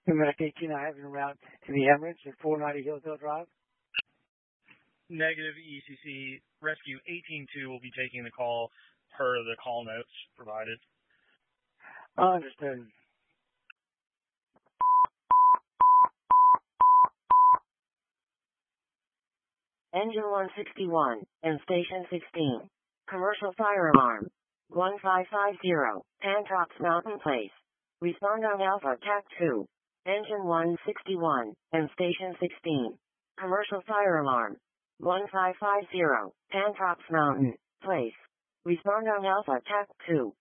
American 18, I have you route to the Emirates at 490 Hillsdale Drive. Negative ECC. Rescue 18-2 will be taking the call per the call notes provided. Understood. Engine 161 and Station 16. Commercial fire alarm. 1550. Pantops Mountain Place. Respond on Alpha TAC 2. Engine 161 and Station 16. Commercial fire alarm. 1550. Pantops Mountain Place. Respond on Alpha TAC 2.